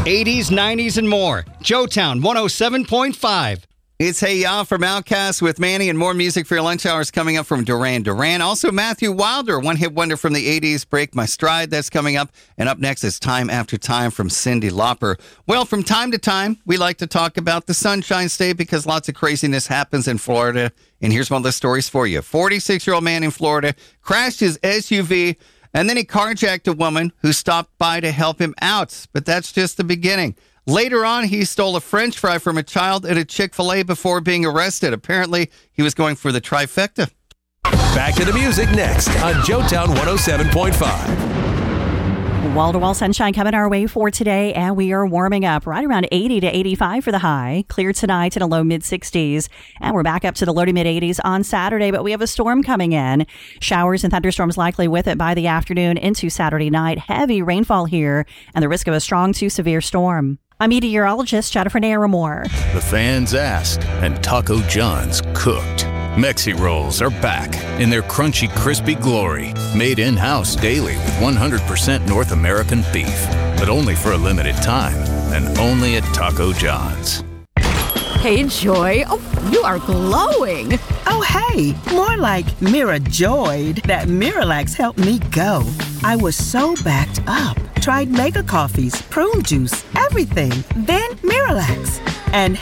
80s, 90s, and more. Joetown 107.5. It's Hey Ya from Outkast with Manny, and more music for your lunch hours coming up from Duran Duran. Also, Matthew Wilder, one-hit wonder from the 80s, Break My Stride, that's coming up. And up next is Time After Time from Cyndi Lauper. Well, from time to time, we like to talk about the Sunshine State because lots of craziness happens in Florida. And here's one of the stories for you. 46-year-old man in Florida crashed his SUV, and then he carjacked a woman who stopped by to help him out. But that's just the beginning. Later on, he stole a French fry from a child at a Chick-fil-A before being arrested. Apparently, he was going for the trifecta. Back to the music next on Joetown 107.5. Wall-to-wall sunshine coming our way for today, and we are warming up right around 80 to 85 for the high. Clear tonight in a low mid-60s, and we're back up to the low to mid-80s on Saturday, but we have a storm coming in. Showers and thunderstorms likely with it by the afternoon into Saturday night. Heavy rainfall here, and the risk of a strong to severe storm. I'm meteorologist Jennifer Naramore. The fans asked, and Taco John's cooked. Mexi Rolls are back in their crunchy, crispy glory. Made in-house daily with 100% North American beef. But only for a limited time, and only at Taco John's. Hey, Joy. Oh, you are glowing. Oh, hey. More like Mirajoyed. That Miralax helped me go. I was so backed up. Tried mega coffees, prune juice, everything. Then Miralax. And